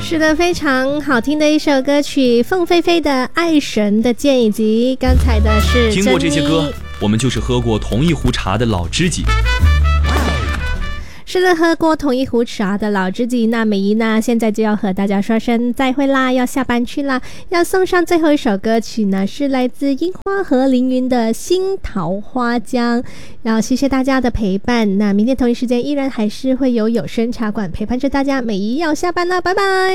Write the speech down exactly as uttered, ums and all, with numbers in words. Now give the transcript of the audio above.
是的，非常好听的一首歌曲，凤飞飞的《爱神的箭》，以及刚才的是听过这些歌，我们就是喝过同一壶茶的老知己。 是的，喝过同一壶茶的老知己。那美仪呢，现在就要和大家说声再会啦，要下班去啦。要送上最后一首歌曲呢，是来自樱花和凌云的《新桃花江》。然后谢谢大家的陪伴。那明天同一时间依然还是会有有声茶馆陪伴着大家。美仪要下班了，拜拜。